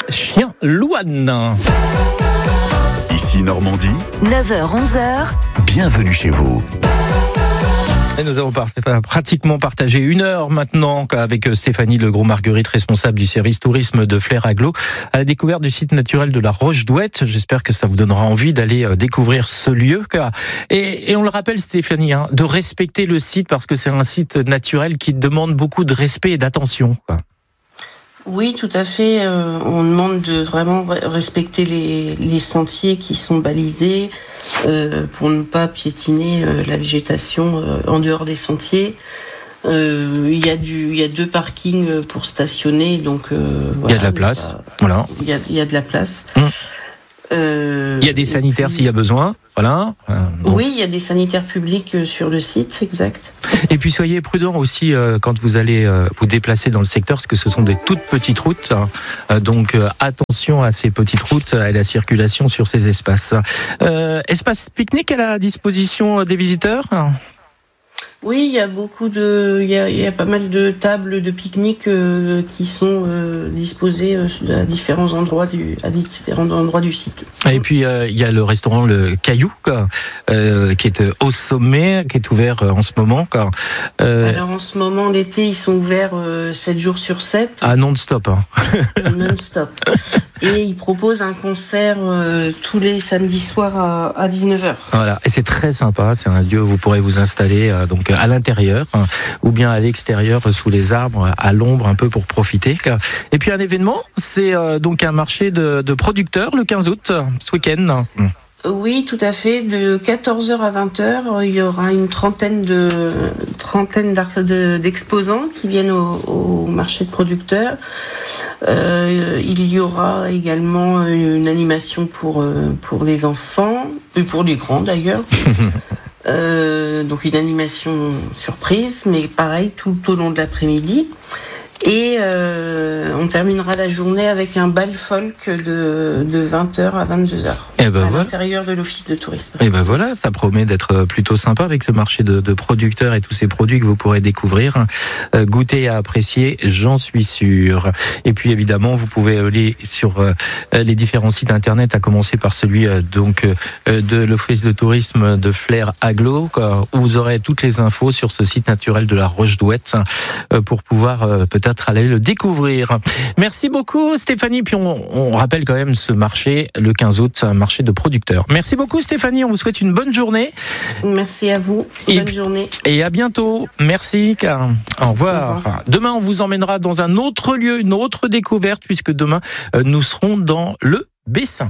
Chien Louane. Ici Normandie, 9h-11h, bienvenue chez vous. Et nous avons pratiquement partagé 1 heure maintenant avec Stéphanie Legros-Marguerite, responsable du service tourisme de Flair Agglo, à la découverte du site naturel de la Roche-Douette. J'espère que ça vous donnera envie d'aller découvrir ce lieu. Et on le rappelle, Stéphanie, de respecter le site parce que c'est un site naturel qui demande beaucoup de respect et d'attention. Oui, tout à fait. On demande de vraiment respecter les sentiers qui sont balisés pour ne pas piétiner la végétation en dehors des sentiers. Il y a 2 parkings pour stationner, donc il y a de la place. Voilà. Il y a de la place. Il y a des sanitaires s'il y a besoin. Voilà. Oui, il y a des sanitaires publics sur le site, exact. Et puis soyez prudents aussi quand vous allez vous déplacer dans le secteur, parce que ce sont des toutes petites routes. Donc attention à ces petites routes et à la circulation sur ces espaces. Espace pique-nique à la disposition des visiteurs ? Oui, il y a pas mal de tables de pique-nique qui sont disposées à différents endroits du site. Et puis il y a le restaurant Le Caillou qui est au sommet, qui est ouvert en ce moment. Alors en ce moment, l'été, ils sont ouverts 7 jours sur 7. Ah, non-stop. Non-stop. Et ils proposent un concert tous les samedis soirs à 19h. Voilà, et c'est très sympa, c'est un lieu où vous pourrez vous installer donc à l'intérieur ou bien à l'extérieur sous les arbres, à l'ombre un peu pour profiter. Et puis un événement, c'est donc un marché de producteurs le 15 août, ce week-end. Oui, tout à fait. De 14h à 20h, il y aura une trentaine d'exposants qui viennent au marché de producteurs. Il y aura également une animation pour les enfants, et pour les grands d'ailleurs. Donc une animation surprise, mais pareil tout au long de l'après-midi. Et on terminera la journée avec un bal folk de 20h à 22h l'intérieur de l'office de tourisme. Et ben voilà, ça promet d'être plutôt sympa avec ce marché de producteurs et tous ces produits que vous pourrez découvrir, goûter et apprécier, j'en suis sûr. Et puis évidemment, vous pouvez aller sur les différents sites internet, à commencer par celui de l'office de tourisme de Flair Agglo, où vous aurez toutes les infos sur ce site naturel de la Roche-Douette pour pouvoir peut-être aller le découvrir. Merci beaucoup Stéphanie, puis on rappelle quand même ce marché le 15 août, un marché de producteurs. Merci beaucoup Stéphanie, on vous souhaite une bonne journée. Merci à vous, bonne journée. Et à bientôt, merci. Au revoir. Demain on vous emmènera dans un autre lieu, une autre découverte, puisque demain nous serons dans le Bessin.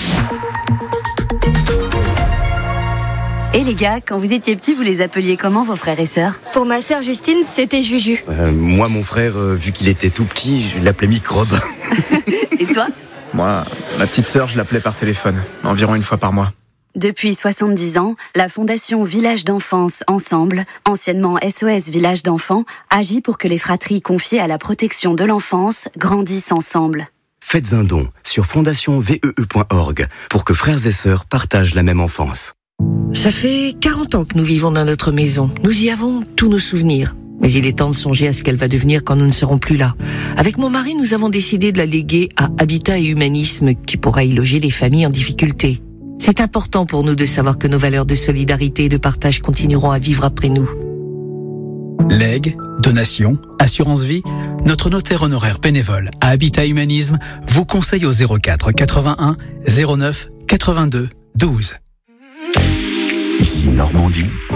Et les gars, quand vous étiez petits, vous les appeliez comment vos frères et sœurs ? Pour ma sœur Justine, c'était Juju. Moi, mon frère, vu qu'il était tout petit, je l'appelais Microbe. Et toi ? Moi, ma petite sœur, je l'appelais par téléphone, environ 1 fois par mois. Depuis 70 ans, la Fondation Village d'Enfance Ensemble, anciennement SOS Village d'Enfants, agit pour que les fratries confiées à la protection de l'enfance grandissent ensemble. Faites un don sur fondationvee.org pour que frères et sœurs partagent la même enfance. Ça fait 40 ans que nous vivons dans notre maison. Nous y avons tous nos souvenirs. Mais il est temps de songer à ce qu'elle va devenir quand nous ne serons plus là. Avec mon mari, nous avons décidé de la léguer à Habitat et Humanisme, qui pourra y loger les familles en difficulté. C'est important pour nous de savoir que nos valeurs de solidarité et de partage continueront à vivre après nous. Legs, donations, assurance vie, notre notaire honoraire bénévole à Habitat Humanisme vous conseille au 04 81 09 82 12. Ici Normandie,